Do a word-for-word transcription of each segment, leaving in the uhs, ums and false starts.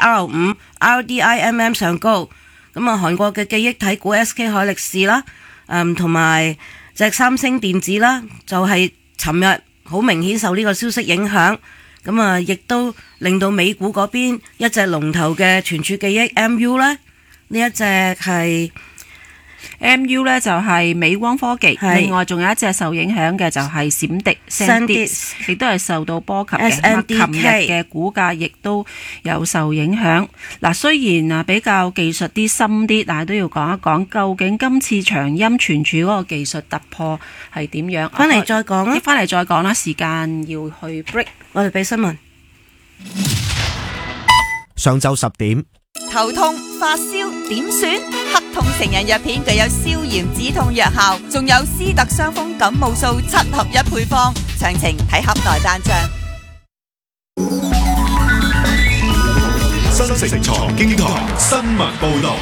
R 五 R D I M M 上高。咁啊，韓國嘅記憶體股 S K 海力士啦，誒同埋隻三星電子啦，就係尋日好明顯受呢個消息影響。咁啊，亦都令到美股嗰邊一隻龍頭嘅存儲記憶 M U 呢，呢一隻係 M U 呢就係美光科技，另外仲有一隻受影響嘅就係閃迪 SanDisk， 亦都係受到波及嘅。琴日嘅股價亦都有受影響。嗱，雖然啊比較技術啲深啲，但係都要講一講，究竟今次長陰存儲嗰個技術突破係點樣？ 翻嚟再講啊！ 翻嚟再講啦，時間要去 break， 我哋俾新聞。 上晝十點。 頭痛、發燒點算？黑痛成人藥片具有消炎止痛藥效，仲有斯特傷風感冒素七合一配方。詳情睇盒內單張。 新城財經台新聞報道。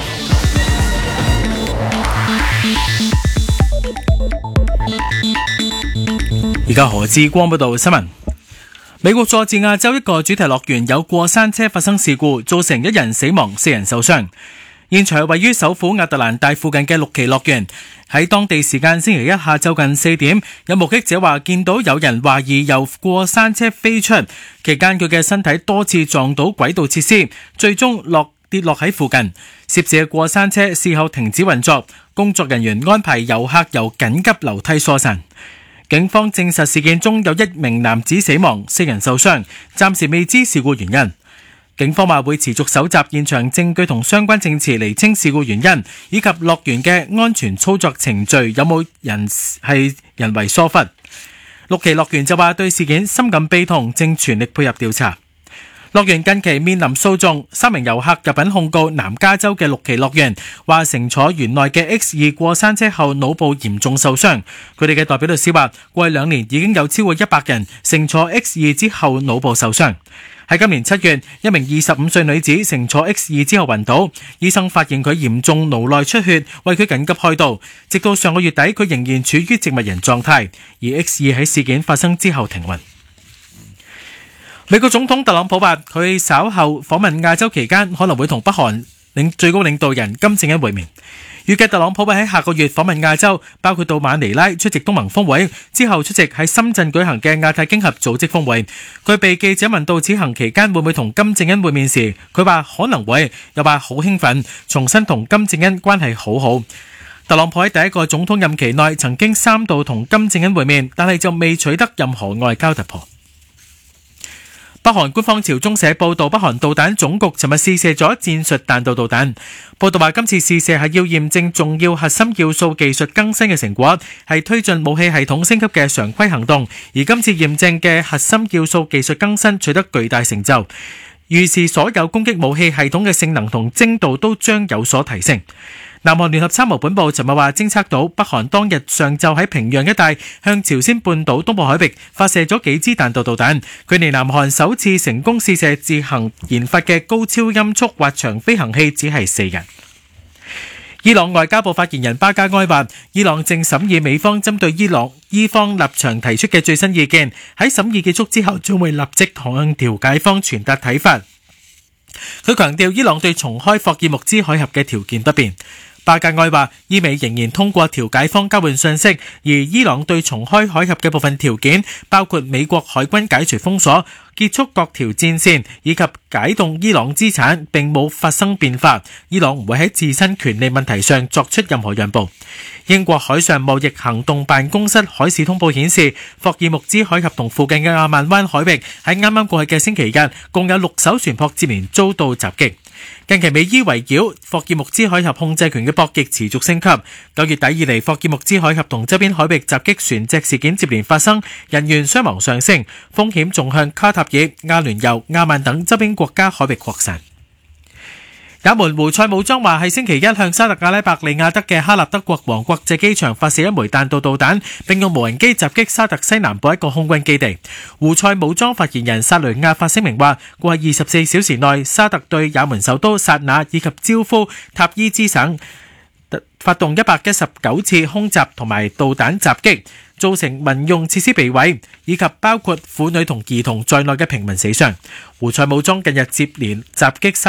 而家何志光報道新聞。美國佐治亞州一個主題樂園有過山車發生事故，造成一人死亡，四人受傷。現場係位於首府亞特蘭大附近嘅綠奇樂園。喺當地時間星期一下晝近四點，有目擊者話見到有人懷疑由過山車飛出，期間佢嘅身體多次撞到軌道設施，最終落跌落喺附近。涉事嘅過山車事後停止運作，工作人員安排遊客由緊急樓梯疏散。警方證實事件中有一名男子死亡，四人受傷，暫時未知事故原因。警方話會持續搜集現場證據同相關證詞，釐清事故原因，以及樂園嘅安全操作程序有冇人係人為疏忽。綠奇樂園就話對事件深感悲痛，正全力配合調查。樂園近期面臨訴訟，三名遊客入稟控告南加州嘅綠奇樂園，話乘坐園內嘅 X 二 過山車後腦部嚴重受傷。佢哋嘅代表律師話，過去兩年已經有超過一百人乘坐 X 二之後腦部受傷。喺今年七月，一名二十五歲女子乘坐 X 二之後暈倒，醫生發現佢嚴重顱內出血，為佢緊急開刀。直到上個月底，佢仍然處於植物人狀態，而 X 二喺事件發生之後停運。美國總統特朗普話，佢稍後訪問亞洲期間，可能會同北韓領最高領導人金正恩會面。預計特朗普會喺下個月訪問亞洲，包括到馬尼拉出席東盟峰會，之後出席喺深圳舉行嘅亞太經合組織峰會。佢被記者問到此行期間會唔會同金正恩會面時，佢話可能會，又話好興奮，重新同金正恩關係好好。特朗普喺第一個總統任期內曾經三度同金正恩會面，但係就未取得任何外交突破。北韓官方朝中社報道，北韓導彈總局尋日試射咗戰術彈道導彈。報道話，今次試射係要驗證重要核心要素技術更新嘅成果，係推進武器系統升級嘅常規行動。而今次驗證嘅核心要素技術更新取得巨大成就，預示所有攻擊武器系統嘅性能同精度都將有所提升。南韓聯合參謀本部尋日話，偵測到北韓當日上晝喺平壤一帶向朝鮮半島東部海域發射咗幾支彈道導彈，距離南韓首次成功試射自行研發嘅高超音速滑翔飛行器只係四日。伊朗外交部發言人巴加埃話，伊朗正審議美方針對伊朗伊方立場提出嘅最新意見，喺審議結束之後將會立即向調解方傳達睇法。佢強調伊朗對重開霍爾木茲海峽嘅條件不變。巴格埃話，伊美仍然通過調解方交換信息，而伊朗對重開海峽嘅部分條件，包括美國海軍解除封鎖、結束各條戰線以及解凍伊朗資產，並冇發生變化。伊朗唔會喺自身權利問題上作出任何讓步。英國海上貿易行動辦公室海事通報顯示，霍爾木茲海峽同附近嘅亞曼灣海域喺啱啱過去嘅星期日，共有六艘船舶接連遭到襲擊。近期美伊圍繞霍爾木茲海峽控制權嘅博弈持續升級。九月底以嚟，霍爾木茲海峽同周邊海域襲擊船隻事件接連發生，人員傷亡上升，風險仲向卡塔爾、阿聯酋、亞曼等周邊國家海域擴散。也門胡塞武裝話係星期一向沙特阿拉伯利亞德嘅哈納德國王國際機場發射一枚彈道導彈，並用無人機襲擊沙特西南部一個空軍基地。胡塞武裝發言人薩雷亞發聲明話，過去二十四小時內，沙特對也門首都薩那以及焦夫塔伊茲省發動一百一十九次空襲同埋導彈襲擊，造成民用設施被毀，以及包括婦女同兒童在內嘅平民死傷。胡塞武裝近日接連襲擊沙